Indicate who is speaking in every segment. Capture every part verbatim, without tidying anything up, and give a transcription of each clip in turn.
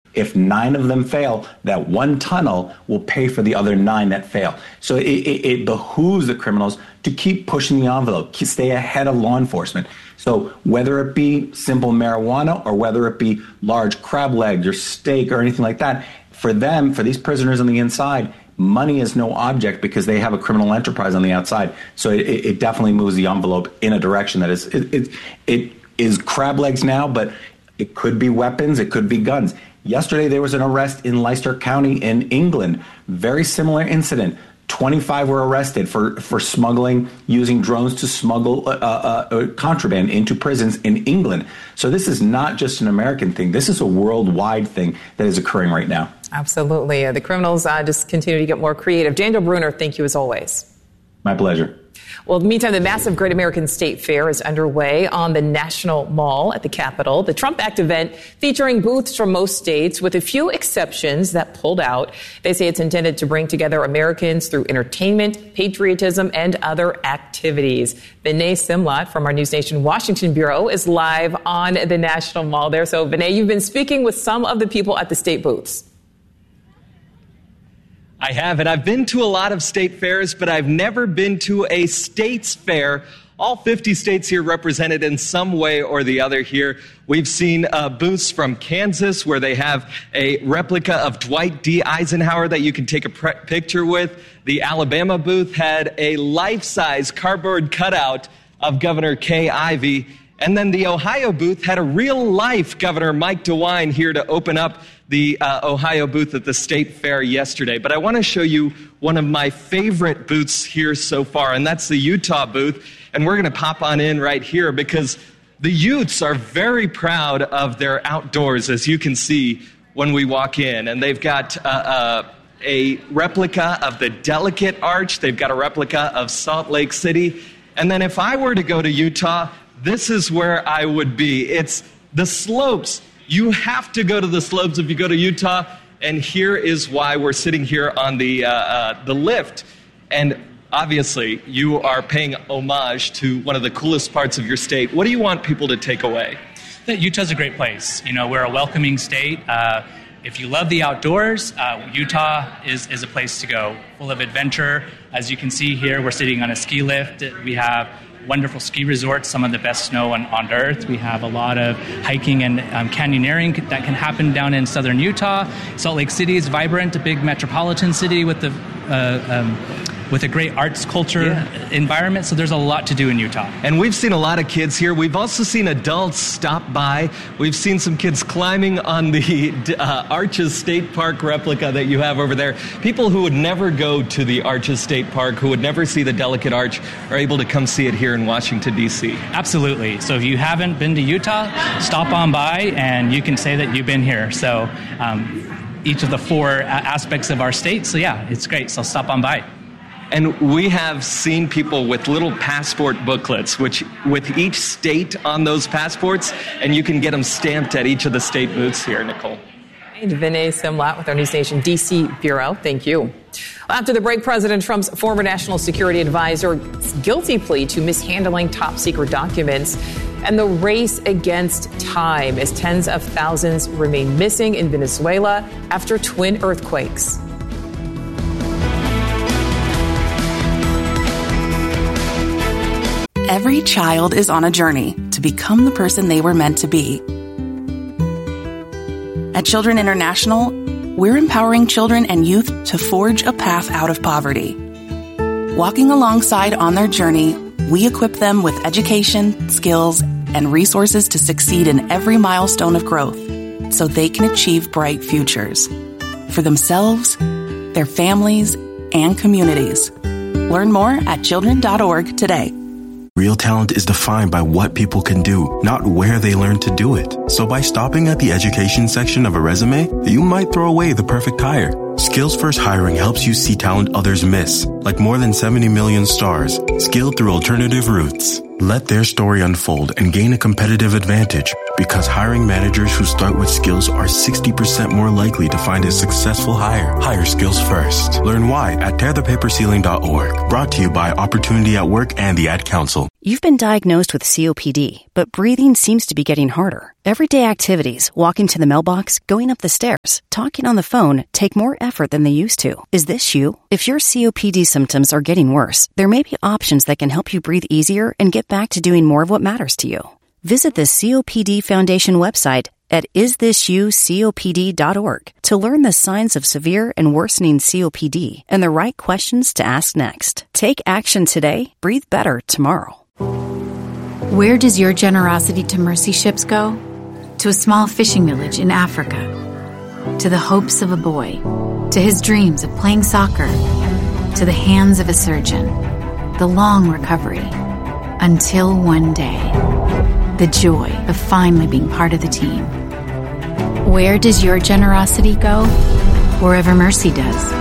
Speaker 1: If nine of them fail, that one tunnel will pay for the other nine that fail. So it, it, it behooves the criminals to keep pushing the envelope, keep, stay ahead of law enforcement. So whether it be simple marijuana or whether it be large crab legs or steak or anything like that, for them, for these prisoners on the inside, money is no object because they have a criminal enterprise on the outside. So it, it definitely moves the envelope in a direction that is, it, it, it is crab legs now, but it could be weapons, it could be guns. Yesterday, there was an arrest in Leicester County in England. Very similar incident. twenty-five were arrested for, for smuggling, using drones to smuggle uh, uh, contraband into prisons in England. So this is not just an American thing. This is a worldwide thing that is occurring right now.
Speaker 2: Absolutely. Uh, the criminals uh, just continue to get more creative. Daniel Bruner, thank you as always.
Speaker 1: My pleasure.
Speaker 2: Well, in the meantime, the massive Great American State Fair is underway on the National Mall at the Capitol. The Trump Act event featuring booths from most states, with a few exceptions that pulled out. They say it's intended to bring together Americans through entertainment, patriotism, and other activities. Vinay Simlat from our News Nation Washington Bureau is live on the National Mall there. So, Vinay, you've been speaking with some of the people at the state booths.
Speaker 3: I have, and I've been to a lot of state fairs, but I've never been to a state's fair. All fifty states here represented in some way or the other here. We've seen uh, booths from Kansas where they have a replica of Dwight D. Eisenhower that you can take a pre- picture with. The Alabama booth had a life-size cardboard cutout of Governor Kay Ivey. And then the Ohio booth had a real-life Governor Mike DeWine here to open up the uh, Ohio booth at the State Fair yesterday. But I want to show you one of my favorite booths here so far, and that's the Utah booth. And we're going to pop on in right here because the Utes are very proud of their outdoors, as you can see when we walk in. And they've got uh, uh, a replica of the Delicate Arch. They've got a replica of Salt Lake City. And then if I were to go to Utah, this is where I would be. It's the slopes. You have to go to the slopes if you go to Utah, and here is why we're sitting here on the uh, uh, the lift. And obviously, you are paying homage to one of the coolest parts of your state. What do you want people to take away?
Speaker 4: That Utah's a great place. You know, we're a welcoming state. Uh, if you love the outdoors, uh, Utah is, is a place to go, full of adventure. As you can see here, we're sitting on a ski lift. We have wonderful ski resorts, some of the best snow on, on earth. We have a lot of hiking and um, canyoneering that can happen down in southern Utah. Salt Lake City is vibrant, a big metropolitan city with the uh, um, with a great arts culture yeah. environment. So there's a lot to do in Utah.
Speaker 3: And we've seen a lot of kids here. We've also seen adults stop by. We've seen some kids climbing on the uh, Arches State Park replica that you have over there. People who would never go to the Arches State Park, who would never see the Delicate Arch, are able to come see it here in Washington, D C.
Speaker 4: Absolutely. So if you haven't been to Utah, stop on by and you can say that you've been here. So um, each of the four aspects of our state. So yeah, it's great. So stop on by.
Speaker 3: And we have seen people with little passport booklets, which with each state on those passports, and you can get them stamped at each of the state booths here, Nicole.
Speaker 2: And Vinay Simlat with our News Nation D C Bureau. Thank you. After the break, President Trump's former national security advisor guilty plea to mishandling top secret documents, and the race against time as tens of thousands remain missing in Venezuela after twin earthquakes.
Speaker 5: Every child is on a journey to become the person they were meant to be. At Children International, we're empowering children and youth to forge a path out of poverty. Walking alongside on their journey, we equip them with education, skills, and resources to succeed in every milestone of growth so they can achieve bright futures for themselves, their families, and communities. Learn more at children dot org today.
Speaker 6: Real talent is defined by what people can do, not where they learn to do it. So by stopping at the education section of a resume, you might throw away the perfect hire. Skills First Hiring helps you see talent others miss, like more than seventy million stars, skilled through alternative routes. Let their story unfold and gain a competitive advantage Because hiring managers who start with skills are sixty percent more likely to find a successful hire. Hire skills first. Learn why at tear the paper ceiling dot org. Brought to you by Opportunity at Work and the Ad Council.
Speaker 7: You've been diagnosed with C O P D, but breathing seems to be getting harder. Everyday activities, walking to the mailbox, going up the stairs, talking on the phone, take more effort than they used to. Is this you? If your C O P D symptoms are getting worse, there may be options that can help you breathe easier and get back to doing more of what matters to you. Visit the C O P D Foundation website at is this you copd dot org to learn the signs of severe and worsening C O P D and the right questions to ask next. Take action today. Breathe better tomorrow.
Speaker 8: Where does your generosity to mercy ships go? To a small fishing village in Africa. To the hopes of a boy. To his dreams of playing soccer. To the hands of a surgeon. The long recovery. Until one day. The joy of finally being part of the team. Where does your generosity go? Wherever mercy does.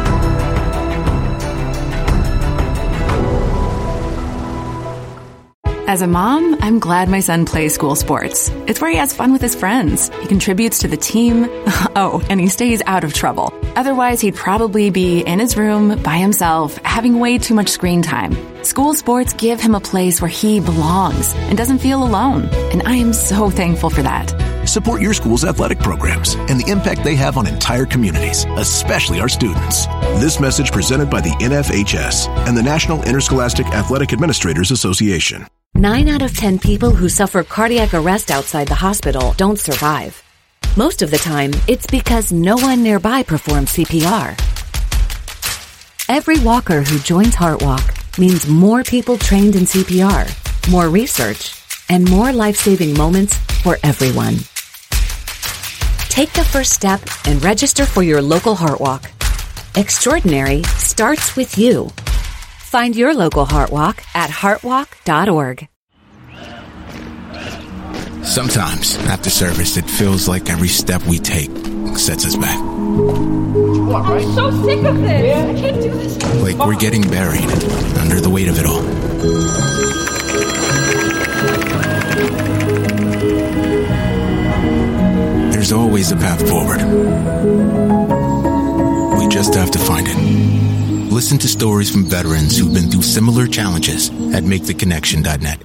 Speaker 9: As a mom, I'm glad my son plays school sports. It's where he has fun with his friends. He contributes to the team. Oh, and he stays out of trouble. Otherwise, he'd probably be in his room by himself, having way too much screen time. School sports give him a place where he belongs and doesn't feel alone. And I am so thankful for that.
Speaker 10: Support your school's athletic programs and the impact they have on entire communities, especially our students. This message presented by the N F H S and the National Interscholastic Athletic Administrators Association.
Speaker 11: Nine out of ten people who suffer cardiac arrest outside the hospital don't survive. Most of the time, it's because no one nearby performs C P R. Every walker who joins HeartWalk means more people trained in C P R, more research, and more life-saving moments for everyone. Take the first step and register for your local HeartWalk. Extraordinary starts with you. Find your local HeartWalk at heartwalk dot org.
Speaker 12: Sometimes, after service, it feels like every step we take sets us back.
Speaker 13: I'm so sick of this. I can't do this.
Speaker 12: Like we're getting buried under the weight of it all. There's always a path forward. We just have to find it. Listen to stories from veterans who've been through similar challenges at make the connection dot net.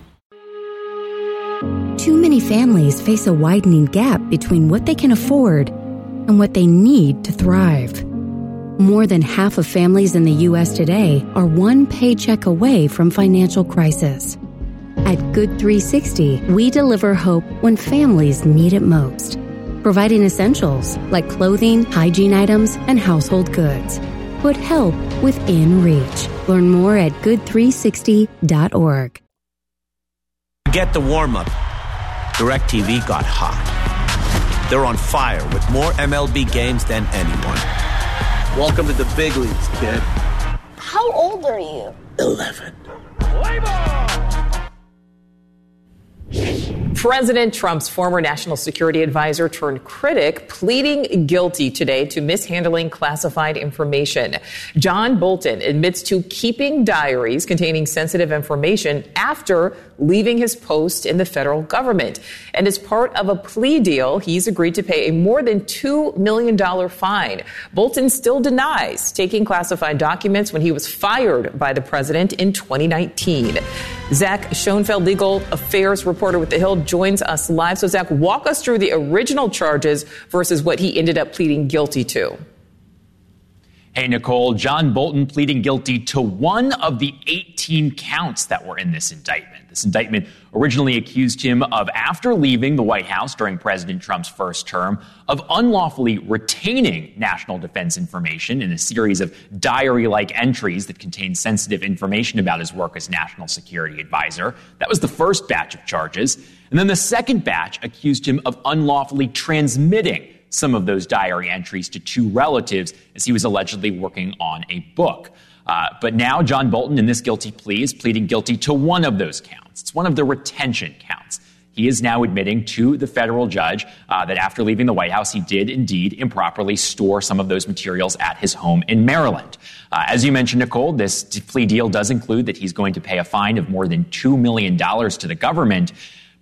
Speaker 14: Too many families face a widening gap between what they can afford and what they need to thrive. More than half of families in the U S today are one paycheck away from financial crisis. At Good three sixty, we deliver hope when families need it most, providing essentials like clothing, hygiene items, and household goods. Put help within reach. Learn more at good three sixty dot org.
Speaker 15: Get the warm-up. DirecTV got hot. They're on fire with more M L B games than anyone. Welcome to the big leagues, kid.
Speaker 16: How old are you?
Speaker 15: Eleven.
Speaker 2: President Trump's former national security advisor turned critic pleading guilty today to mishandling classified information. John Bolton admits to keeping diaries containing sensitive information after leaving his post in the federal government. And as part of a plea deal, he's agreed to pay a more than two million dollars fine. Bolton still denies taking classified documents when he was fired by the president in twenty nineteen. Zach Schoenfeld, legal affairs reporter with The Hill, joins us live. So, Zach, walk us through the original charges versus what he ended up pleading guilty to.
Speaker 17: Hey, Nicole, John Bolton pleading guilty to one of the eighteen counts that were in this indictment. This indictment originally accused him of, after leaving the White House during President Trump's first term, of unlawfully retaining national defense information in a series of diary-like entries that contained sensitive information about his work as national security advisor. That was the first batch of charges. And then the second batch accused him of unlawfully transmitting some of those diary entries to two relatives as he was allegedly working on a book. Uh, but now John Bolton, in this guilty plea, is pleading guilty to one of those counts. It's one of the retention counts. He is now admitting to the federal judge uh, that after leaving the White House, he did indeed improperly store some of those materials at his home in Maryland. Uh, as you mentioned, Nicole, this plea deal does include that he's going to pay a fine of more than two million dollars to the government.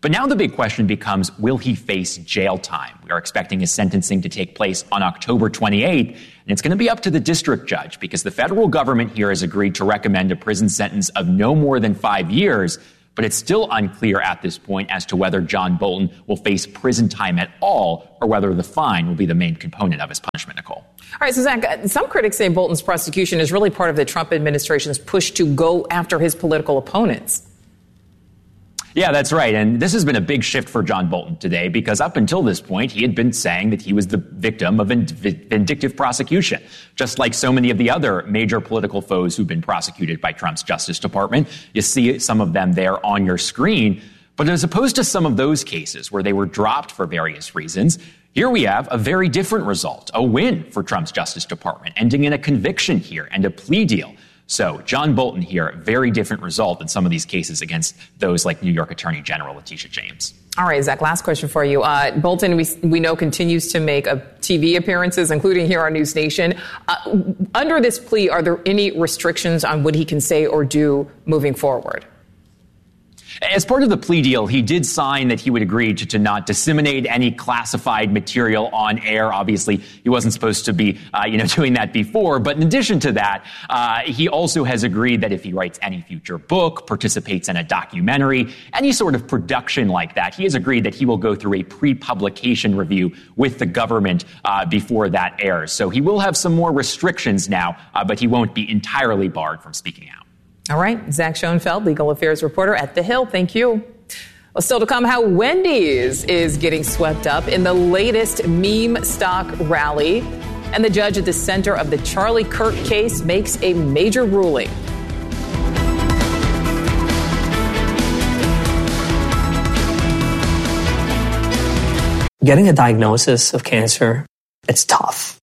Speaker 17: But now the big question becomes, will he face jail time? We are expecting his sentencing to take place on October twenty-eighth, and it's going to be up to the district judge because the federal government here has agreed to recommend a prison sentence of no more than five years. But it's still unclear at this point as to whether John Bolton will face prison time at all or whether the fine will be the main component of his punishment, Nicole.
Speaker 2: All right, so Zach, some critics say Bolton's prosecution is really part of the Trump administration's push to go after his political opponents.
Speaker 17: Yeah, that's right. And this has been a big shift for John Bolton today because up until this point, he had been saying that he was the victim of vindictive prosecution, just like so many of the other major political foes who've been prosecuted by Trump's Justice Department. You see some of them there on your screen. But as opposed to some of those cases where they were dropped for various reasons, here we have a very different result, a win for Trump's Justice Department, ending in a conviction here and a plea deal. So John Bolton here, very different result in some of these cases against those like New York Attorney General Letitia James.
Speaker 2: All right, Zach, last question for you. Uh, Bolton, we, we know, continues to make uh, T V appearances, including here on News Nation. Uh, under this plea, are there any restrictions on what he can say or do moving forward?
Speaker 17: As part of the plea deal, he did sign that he would agree to, to not disseminate any classified material on air. Obviously, he wasn't supposed to be, uh, you know, doing that before. But in addition to that, uh, he also has agreed that if he writes any future book, participates in a documentary, any sort of production like that, he has agreed that he will go through a pre-publication review with the government uh, before that airs. So he will have some more restrictions now, uh, but he won't be entirely barred from speaking out.
Speaker 2: All right. Zach Schoenfeld, legal affairs reporter at The Hill. Thank you. Well, still to come, how Wendy's is getting swept up in the latest meme stock rally. And the judge at the center of the Charlie Kirk case makes a major ruling.
Speaker 18: Getting a diagnosis of cancer, it's tough.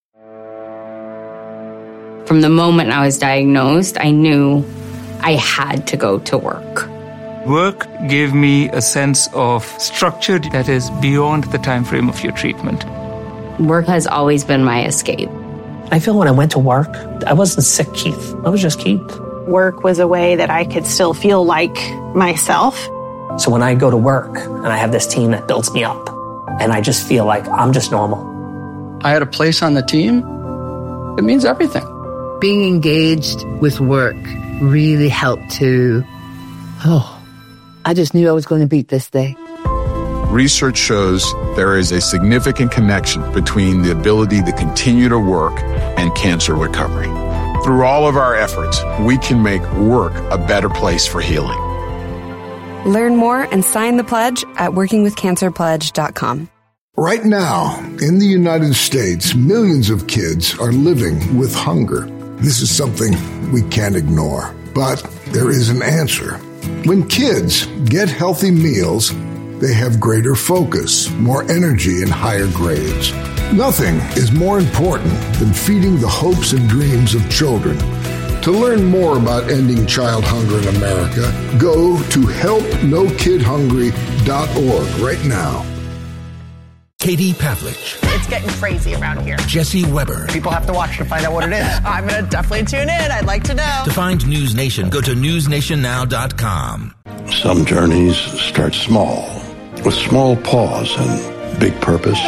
Speaker 19: From the moment I was diagnosed, I knew I had to go to work.
Speaker 20: Work gave me a sense of structure that is beyond the time frame of your treatment.
Speaker 19: Work has always been my escape.
Speaker 18: I feel when I went to work, I wasn't sick, Keith. I was just Keith.
Speaker 21: Work was a way that I could still feel like myself.
Speaker 18: So when I go to work and I have this team that builds me up, and I just feel like I'm just normal.
Speaker 22: I had a place on the team. It means everything.
Speaker 23: Being engaged with work really helped to, oh, I just knew I was going to beat this day.
Speaker 24: Research shows there is a significant connection between the ability to continue to work and cancer recovery. Through all of our efforts, we can make work a better place for healing.
Speaker 25: Learn more and sign the pledge at working with cancer pledge dot com.
Speaker 26: Right now, in the United States, millions of kids are living with hunger. This is something we can't ignore, but there is an answer. When kids get healthy meals, they have greater focus, more energy, and higher grades. Nothing is more important than feeding the hopes and dreams of children. To learn more about ending child hunger in America, go to help no kid hungry dot org right now.
Speaker 27: Katie Pavlich.
Speaker 28: It's getting crazy around here.
Speaker 27: Jesse Weber.
Speaker 28: People have to watch to find out what it is. I'm going to definitely tune in. I'd like to know.
Speaker 27: To find News Nation, go to news nation now dot com.
Speaker 29: Some journeys start small, with small pause and big purpose.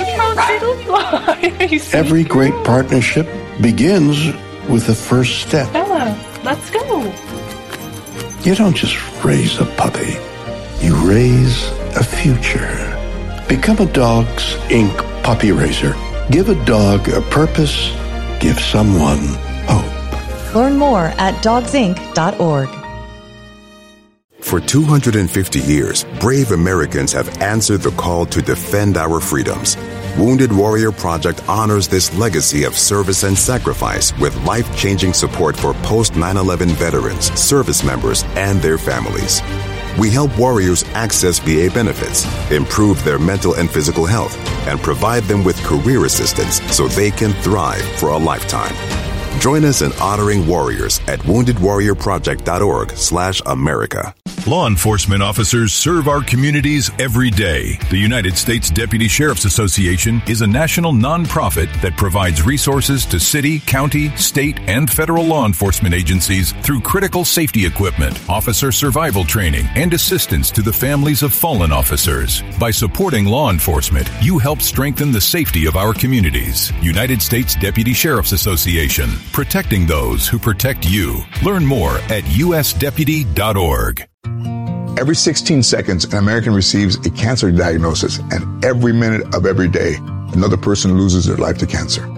Speaker 29: Every great partnership begins with the first step.
Speaker 28: Bella, let's go.
Speaker 29: You don't just raise a puppy. You raise a future. Become a Dogs Incorporated puppy raiser. Give a dog a purpose. Give someone hope.
Speaker 30: Learn more at dogs inc dot org.
Speaker 31: For two hundred fifty years, brave Americans have answered the call to defend our freedoms. Wounded Warrior Project honors this legacy of service and sacrifice with life-changing support for post nine eleven veterans, service members, and their families. We help warriors access V A benefits, improve their mental and physical health, and provide them with career assistance so they can thrive for a lifetime. Join us in honoring warriors at wounded warrior project dot org slash America.
Speaker 1: Law enforcement officers serve our communities every day. The United States Deputy Sheriff's Association is a national nonprofit that provides resources to city, county, state, and federal law enforcement agencies through critical safety equipment, officer survival training, and assistance to the families of fallen officers. By supporting law enforcement, you help strengthen the safety of our communities. United States Deputy Sheriff's Association, protecting those who protect you. Learn more at U S deputy dot org.
Speaker 24: Every sixteen seconds, an American receives a cancer diagnosis, and every minute of every day, another person loses their life to cancer.